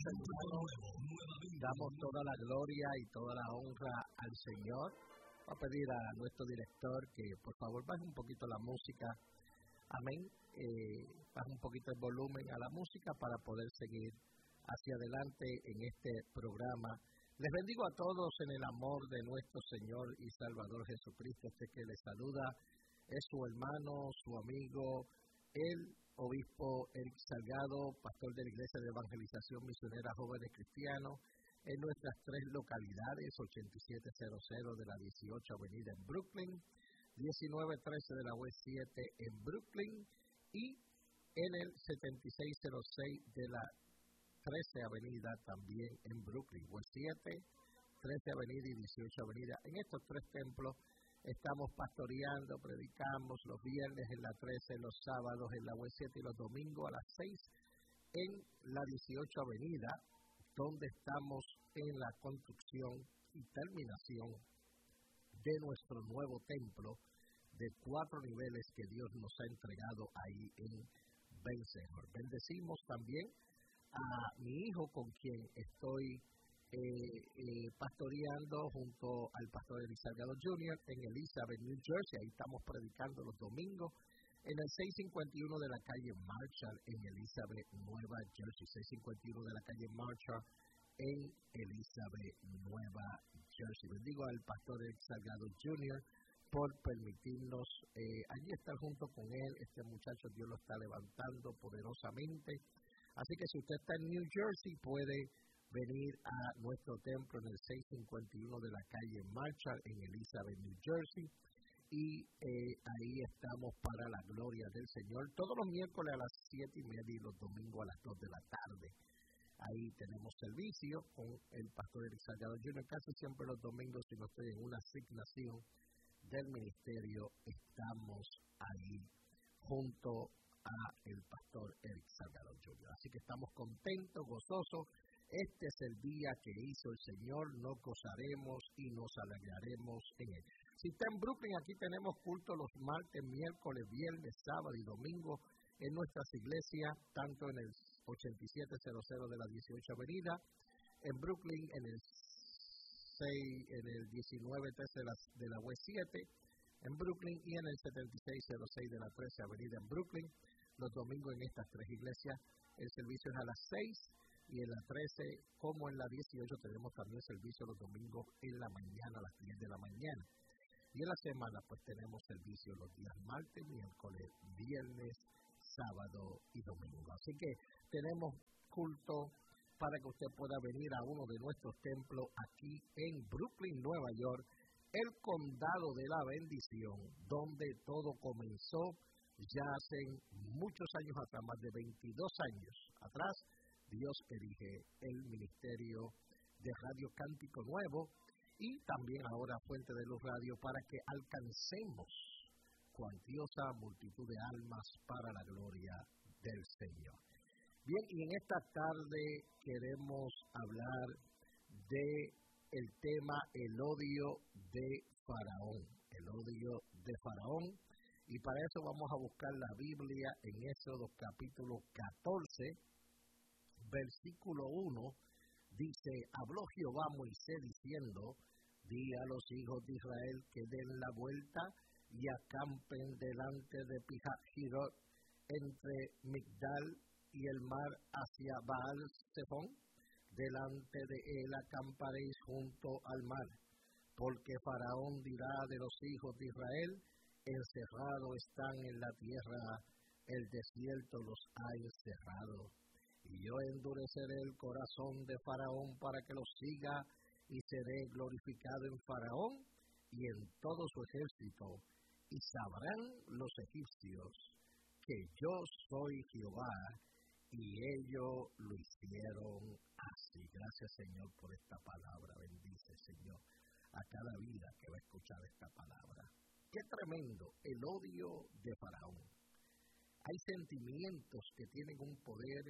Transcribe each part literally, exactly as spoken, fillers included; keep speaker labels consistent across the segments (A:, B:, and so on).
A: hermanos, damos toda la gloria y toda la honra al Señor. Voy a pedir a nuestro director que por favor baje un poquito la música. Amén. Eh, baje un poquito el volumen a la música para poder seguir hacia adelante en este programa. Les bendigo a todos en el amor de nuestro Señor y Salvador Jesucristo. Este que les saluda es su hermano, su amigo, el obispo Eric Salgado, pastor de la Iglesia de Evangelización Misionera Jóvenes Cristianos, en nuestras tres localidades, ochenta y siete cero cero de la dieciocho Avenida en Brooklyn, diecinueve trece de la West siete en Brooklyn y en el setenta y seis cero seis de la trece Avenida también en Brooklyn, West siete, trece Avenida y dieciocho Avenida. En estos tres templos estamos pastoreando, predicamos los viernes en la trece, los sábados en la West siete y los domingos a las seis en la dieciocho Avenida, donde estamos en la construcción y terminación de nuestro nuevo templo de cuatro niveles que Dios nos ha entregado ahí en Benseñor. Bendecimos también a mi hijo con quien estoy eh, eh, pastoreando junto al pastor Eric Salgado junior en Elizabeth, New Jersey. Ahí estamos predicando los domingos en el seiscientos cincuenta y uno de la calle Marshall en Elizabeth, Nueva Jersey. seiscientos cincuenta y uno de la calle Marshall en Elizabeth, Nueva Jersey. Bendigo al pastor Eric Salgado junior por permitirnos eh, allí estar junto con él. Este muchacho Dios lo está levantando poderosamente. Así que si usted está en New Jersey, puede venir a nuestro templo en el seiscientos cincuenta y uno de la calle Marshall en Elizabeth, New Jersey. Y eh, ahí estamos para la gloria del Señor. Todos los miércoles a las siete y media y los domingos a las dos de la tarde. Ahí tenemos servicio con el pastor Eric Salgado junior Casi siempre los domingos, si no estoy en una asignación del ministerio, estamos ahí junto a el pastor Eric Salgado junior Así que estamos contentos, gozosos. Este es el día que hizo el Señor, nos gozaremos y nos alegraremos en él. Si está en Brooklyn, aquí tenemos culto los martes, miércoles, viernes, sábado y domingo en nuestras iglesias, tanto en el ochenta y siete cero cero de la dieciocho Avenida, en Brooklyn, en el seis, en el diecinueve trece de la, de la West siete, en Brooklyn, y en el setenta y seis cero seis de la trece Avenida en Brooklyn. Los domingos en estas tres iglesias el servicio es a las seis, y en la trece como en la dieciocho tenemos también servicio los domingos en la mañana, a las diez de la mañana. Y en la semana pues tenemos servicio los días martes, miércoles, viernes, sábado y domingo. Así que tenemos culto para que usted pueda venir a uno de nuestros templos aquí en Brooklyn, Nueva York, el condado de la bendición, donde todo comenzó ya hace muchos años atrás, más de veintidós años atrás. Dios erige el ministerio de Radio Cántico Nuevo y también ahora Fuente de Luz Radio para que alcancemos cuantiosa multitud de almas para la gloria del Señor. Bien, y en esta tarde queremos hablar de el tema el odio de Faraón, el odio de Faraón, y para eso vamos a buscar la Biblia en Éxodo capítulo catorce, versículo uno, dice: habló Jehová a Moisés diciendo, di a los hijos de Israel que den la vuelta y acampen delante de Pihahirot, entre Migdal y el mar hacia Baal-Zephón. Delante de él acamparéis junto al mar, porque Faraón dirá de los hijos de Israel, encerrados están en la tierra, el desierto los ha encerrado. Y yo endureceré el corazón de Faraón para que los siga, y seré glorificado en Faraón y en todo su ejército, y sabrán los egipcios que yo soy Jehová, y ellos lo hicieron así. Gracias, Señor, por esta palabra. Bendice, Señor, a cada vida que va a escuchar esta palabra. Qué tremendo el odio de Faraón. Hay sentimientos que tienen un poder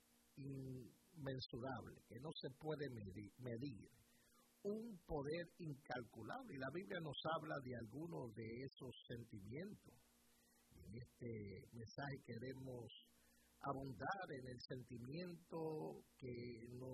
A: inmensurable, que no se puede medir, medir, un poder incalculable, y la Biblia nos habla de algunos de esos sentimientos. Y en este mensaje queremos abundar en el sentimiento que nos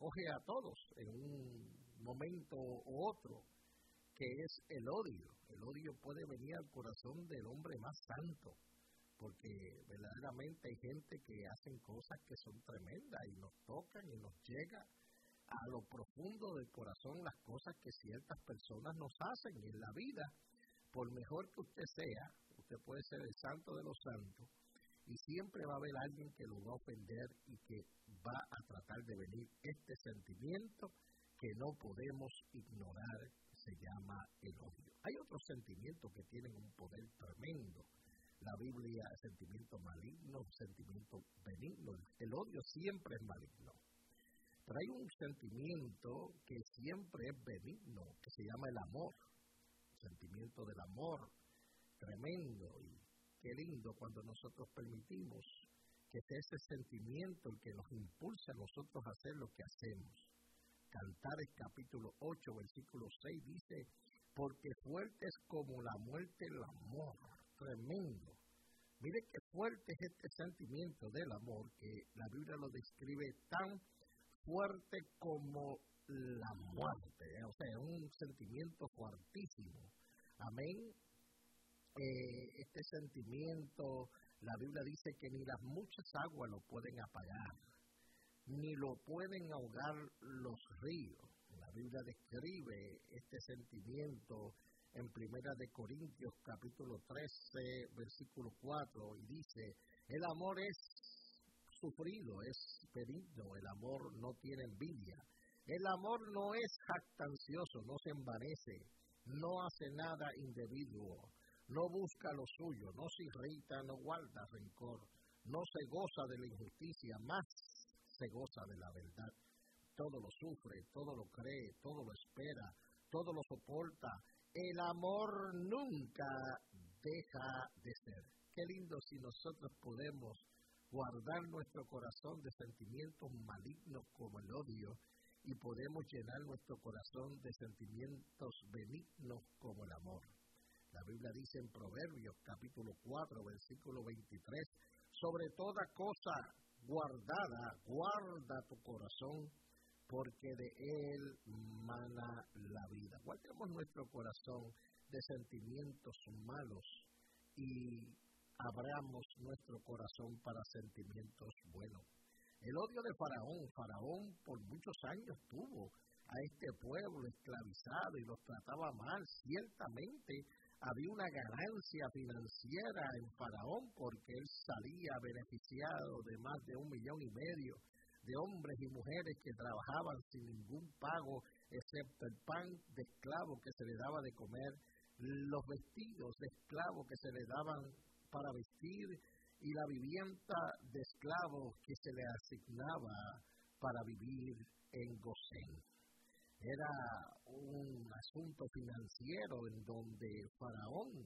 A: acoge a todos en un momento u otro, que es el odio. El odio puede venir al corazón del hombre más santo, porque verdaderamente hay gente que hacen cosas que son tremendas y nos tocan y nos llega a lo profundo del corazón las cosas que ciertas personas nos hacen. Y en la vida, por mejor que usted sea, usted puede ser el santo de los santos, y siempre va a haber alguien que lo va a ofender y que va a tratar de venir este sentimiento que no podemos ignorar, se llama el odio. Hay otros sentimientos que tienen un poder tremendo. La Biblia, sentimiento maligno, sentimiento benigno. El odio siempre es maligno. Pero hay un sentimiento que siempre es benigno, que se llama el amor. El sentimiento del amor, tremendo. Y qué lindo cuando nosotros permitimos que sea ese sentimiento el que nos impulsa a nosotros a hacer lo que hacemos. Cantares capítulo ocho, versículo seis dice, porque fuerte es como la muerte el amor. Tremendo. Mire qué fuerte es este sentimiento del amor, que la Biblia lo describe tan fuerte como la muerte, ¿eh? O sea, es un sentimiento fuertísimo. Amén. Eh, este sentimiento, la Biblia dice que ni las muchas aguas lo pueden apagar, ni lo pueden ahogar los ríos. La Biblia describe este sentimiento en Primera de Corintios, capítulo trece, versículo cuatro, y dice, el amor es sufrido, es benigno, el amor no tiene envidia, el amor no es jactancioso, no se envanece, no hace nada indebido, no busca lo suyo, no se irrita, no guarda rencor, no se goza de la injusticia, más se goza de la verdad. Todo lo sufre, todo lo cree, todo lo espera, todo lo soporta. El amor nunca deja de ser. Qué lindo si nosotros podemos guardar nuestro corazón de sentimientos malignos como el odio y podemos llenar nuestro corazón de sentimientos benignos como el amor. La Biblia dice en Proverbios capítulo cuatro, versículo veintitrés, sobre toda cosa guardada, guarda tu corazón, porque de él mana la vida. Guardemos nuestro corazón de sentimientos malos y abramos nuestro corazón para sentimientos buenos. El odio de Faraón, Faraón por muchos años tuvo a este pueblo esclavizado y los trataba mal. Ciertamente había una ganancia financiera en Faraón porque él salía beneficiado de más de un millón y medio de hombres y mujeres que trabajaban sin ningún pago, excepto el pan de esclavo que se le daba de comer, los vestidos de esclavo que se le daban para vestir y la vivienda de esclavos que se le asignaba para vivir en Gosén. Era un asunto financiero en donde Faraón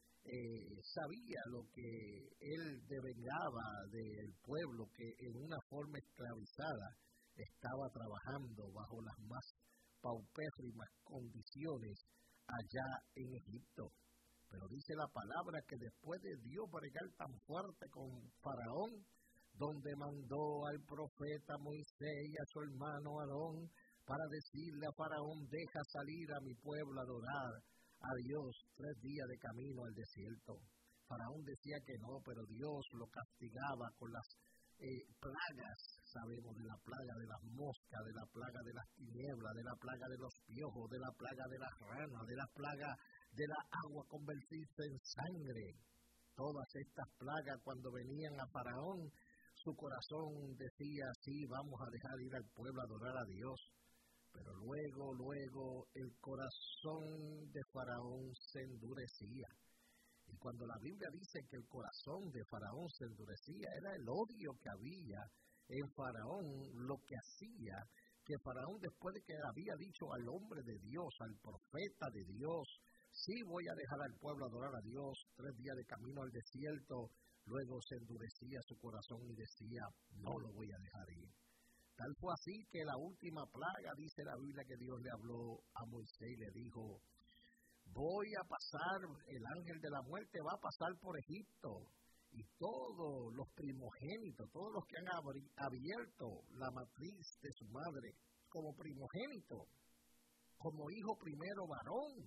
A: eh, sabía lo que él devengaba del pueblo que en una forma esclavizada estaba trabajando bajo las más paupérrimas condiciones allá en Egipto. Pero dice la palabra que después de Dios bregar tan fuerte con Faraón, donde mandó al profeta Moisés y a su hermano Aarón para decirle a Faraón, deja salir a mi pueblo a adorar a Dios tres días de camino al desierto. Faraón decía que no, pero Dios lo castigaba con las eh, plagas, sabemos, de la plaga de las moscas, de la plaga de las tinieblas, de la plaga de los piojos, de la plaga de las ranas, de la plaga de la agua convertirse en sangre. Todas estas plagas, cuando venían a Faraón, su corazón decía, sí, vamos a dejar ir al pueblo a adorar a Dios. Pero luego, luego, el corazón de Faraón se endurecía. Y cuando la Biblia dice que el corazón de Faraón se endurecía, era el odio que había en Faraón lo que hacía que Faraón, después de que había dicho al hombre de Dios, al profeta de Dios, sí voy a dejar al pueblo adorar a Dios, tres días de camino al desierto, luego se endurecía su corazón y decía, no lo voy a dejar ir. Tal fue así que la última plaga, dice la Biblia, que Dios le habló a Moisés y le dijo, voy a pasar, el ángel de la muerte va a pasar por Egipto y todos los primogénitos, todos los que han abierto la matriz de su madre como primogénito, como hijo primero varón,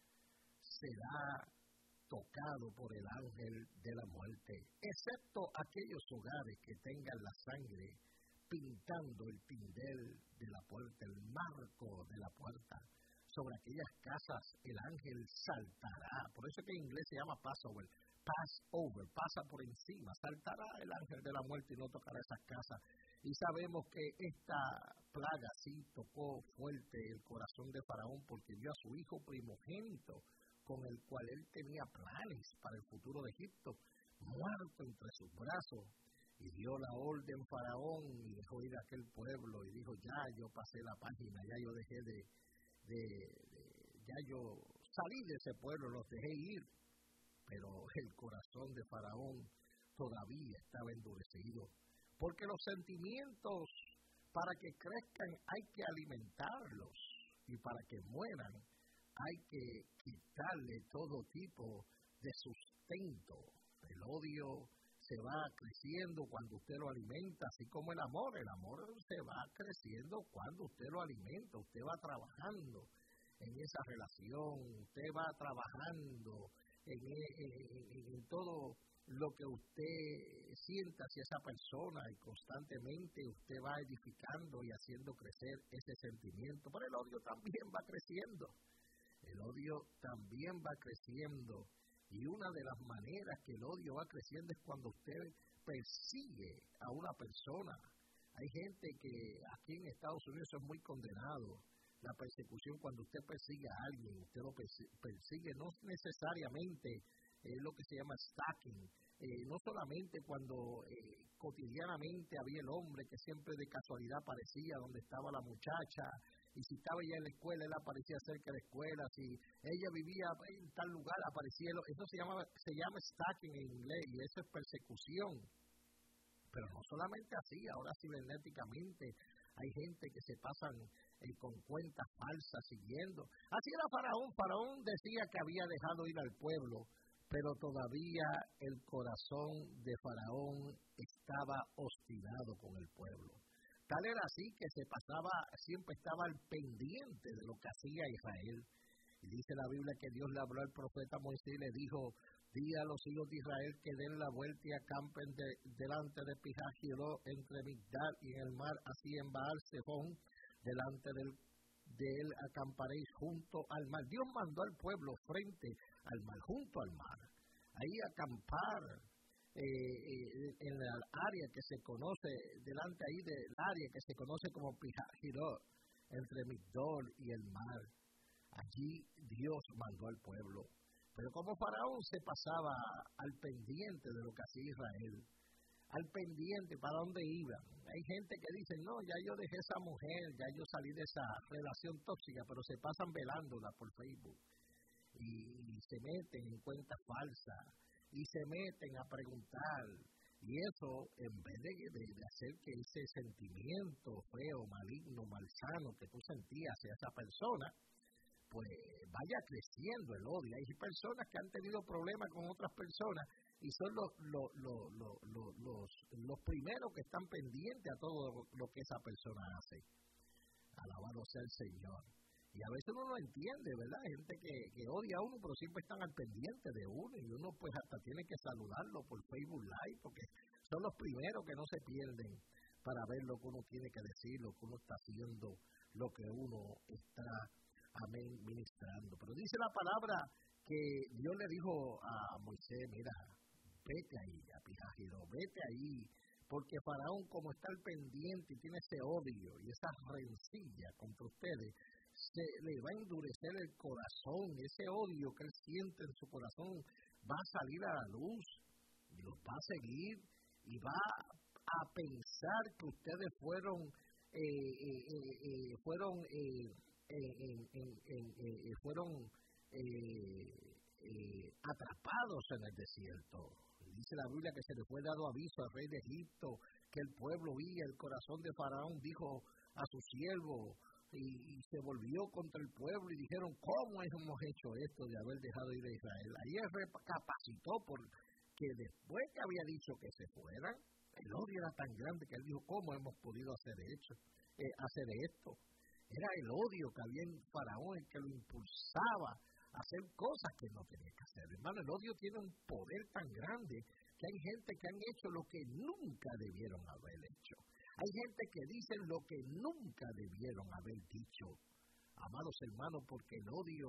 A: será tocado por el ángel de la muerte, excepto aquellos hogares que tengan la sangre pintando el tindel de la puerta, el marco de la puerta. Sobre aquellas casas el ángel saltará, por eso que en inglés se llama Passover, Passover, pasa por encima, saltará el ángel de la muerte y no tocará esas casas. Y sabemos que esta plaga sí tocó fuerte el corazón de Faraón porque vio a su hijo primogénito, con el cual él tenía planes para el futuro de Egipto, muerto entre sus brazos. Y dio la orden Faraón y dejó ir a aquel pueblo y dijo, ya yo pasé la página, ya yo dejé de, de, de ya yo salí de ese pueblo, los dejé ir. Pero el corazón de Faraón todavía estaba endurecido, porque los sentimientos para que crezcan hay que alimentarlos y para que mueran hay que quitarle todo tipo de sustento. El odio se va creciendo cuando usted lo alimenta, así como el amor. El amor se va creciendo cuando usted lo alimenta, usted va trabajando en esa relación, usted va trabajando en, en, en todo lo que usted sienta hacia esa persona y constantemente usted va edificando y haciendo crecer ese sentimiento. Pero el odio también va creciendo. El odio también va creciendo y una de las maneras que el odio va creciendo es cuando usted persigue a una persona. Hay gente que aquí en Estados Unidos es muy condenado, la persecución. Cuando usted persigue a alguien, usted lo persigue, no necesariamente es lo que se llama stalking, eh, no solamente cuando eh, cotidianamente había el hombre que siempre de casualidad aparecía donde estaba la muchacha, y si estaba ella en la escuela, él aparecía cerca de la escuela, si ella vivía en tal lugar, aparecía, eso se llama, se llama stalking en inglés, y eso es persecución. Pero no solamente así, ahora cibernéticamente hay gente que se pasan eh, con cuentas falsas siguiendo. Así era Faraón. Faraón decía que había dejado ir al pueblo, pero todavía el corazón de Faraón estaba obstinado con el pueblo. Tal era así que se pasaba, siempre estaba al pendiente de lo que hacía Israel. Y dice la Biblia que Dios le habló al profeta Moisés y le dijo, di a los hijos de Israel que den la vuelta y acampen de, delante de Pijajiró, entre Migdal y en el mar, así en Baal Zephón, delante del, de él acamparéis junto al mar. Dios mandó al pueblo frente al mar, junto al mar. Ahí acampar. Eh, eh, en el área que se conoce, delante ahí del área que se conoce como Pijajiró, entre Migdol y el mar. Allí Dios mandó al pueblo. Pero como Faraón se pasaba al pendiente de lo que hacía Israel, al pendiente para dónde iban. Hay gente que dice, no, ya yo dejé esa mujer, ya yo salí de esa relación tóxica, pero se pasan velándola por Facebook y, y se meten en cuentas falsas y se meten a preguntar, y eso en vez de, de, de hacer que ese sentimiento feo, maligno, malsano que tú sentías hacia esa persona, pues vaya creciendo el odio. Hay personas que han tenido problemas con otras personas y son los, los, los, los, los, los, los primeros que están pendientes a todo lo que esa persona hace. Alabado sea el Señor. Y a veces uno no entiende, ¿verdad? Hay gente que, que odia a uno, pero siempre están al pendiente de uno, y uno pues hasta tiene que saludarlo por Facebook Live, porque son los primeros que no se pierden para ver lo que uno tiene que decir, lo que uno está haciendo, lo que uno está, amén, ministrando. Pero dice la palabra que Dios le dijo a Moisés, mira, vete ahí, a Pijajiró, vete ahí, porque Faraón, como está al pendiente y tiene ese odio y esa rencilla contra ustedes, se le va a endurecer el corazón. Ese odio que él siente en su corazón va a salir a la luz y los va a seguir y va a pensar que ustedes fueron eh, eh, eh, eh, fueron eh, eh, eh, eh, eh, eh, fueron eh, eh, atrapados en el desierto. Dice la Biblia que se le fue dado aviso al rey de Egipto, que el pueblo oía, el corazón de Faraón dijo a su siervo, y, y se volvió contra el pueblo y dijeron, ¿cómo hemos hecho esto de haber dejado ir a Israel? Ahí él recapacitó por que después que había dicho que se fueran, el odio era tan grande que él dijo, ¿cómo hemos podido hacer, hecho, eh, hacer esto? Era el odio que había en Faraón el que lo impulsaba a hacer cosas que no tenía que hacer. Hermano, el odio tiene un poder tan grande que hay gente que han hecho lo que nunca debieron haber hecho. Hay gente que dicen lo que nunca debieron haber dicho. Amados hermanos, porque el odio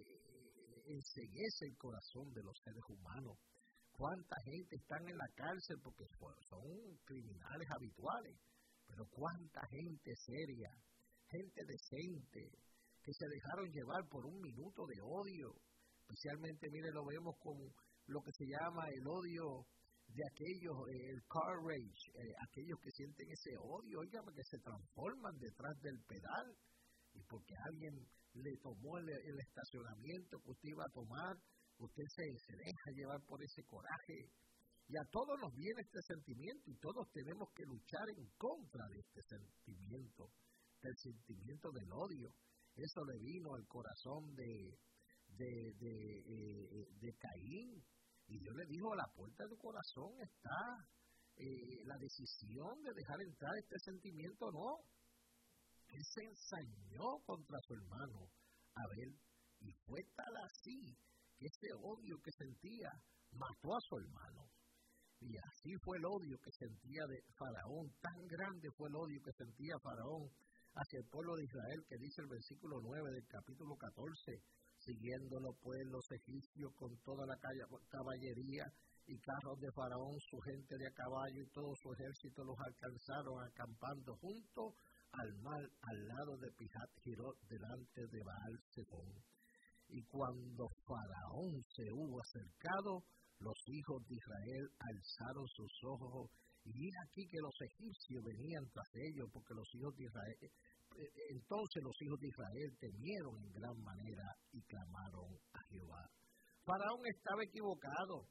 A: eh, enceguece el corazón de los seres humanos. ¿Cuánta gente está en la cárcel porque son criminales habituales? Pero cuánta gente seria, gente decente, que se dejaron llevar por un minuto de odio. Especialmente, mire, lo vemos con lo que se llama el odio de aquellos, eh, el car rage, eh, aquellos que sienten ese odio, oigan, que se transforman detrás del pedal, y porque alguien le tomó el, el estacionamiento que usted iba a tomar, usted se, se deja llevar por ese coraje. Y a todos nos viene este sentimiento, y todos tenemos que luchar en contra de este sentimiento, del sentimiento del odio. Eso le vino al corazón de, de, de, eh, de Caín. Y Dios le dijo, a la puerta de tu corazón está eh, la decisión de dejar entrar este sentimiento o no. Él se ensañó contra su hermano Abel, y fue tal así que ese odio que sentía mató a su hermano. Y así fue el odio que sentía de Faraón, tan grande fue el odio que sentía Faraón hacia el pueblo de Israel, que dice el versículo nueve del capítulo catorce, siguiéndolo pues los egipcios con toda la caballería y carros de Faraón, su gente de a caballo y todo su ejército los alcanzaron acampando junto al mar al lado de Pijat Jirot delante de Baal Zefón. Y cuando Faraón se hubo acercado, los hijos de Israel alzaron sus ojos, y aquí que los egipcios venían tras ellos, porque los hijos de Israel, entonces los hijos de Israel temieron en gran manera y clamaron a Jehová. Faraón estaba equivocado.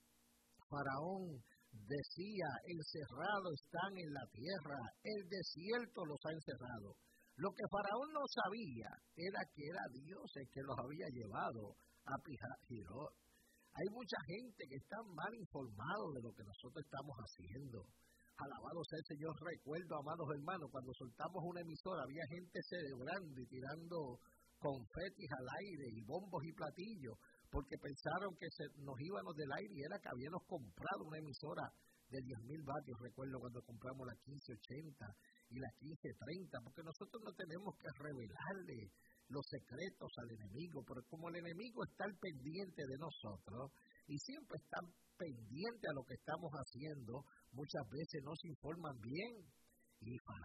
A: Faraón decía, encerrados están en la tierra, el desierto los ha encerrado. Lo que Faraón no sabía era que era Dios el que los había llevado a Pijat Jirot. Hay mucha gente que está mal informado de lo que nosotros estamos haciendo. Alabado sea el Señor. Recuerdo, amados hermanos, cuando soltamos una emisora, había gente celebrando y tirando confetis al aire y bombos y platillos, porque pensaron que se, nos íbamos del aire, y era que habíamos comprado una emisora de diez mil vatios. Recuerdo cuando compramos la quince ochenta y la quince treinta, porque nosotros no tenemos que revelarle los secretos al enemigo, pero como el enemigo está al pendiente de nosotros y siempre está pendiente a lo que estamos haciendo, muchas veces no se informan bien. Y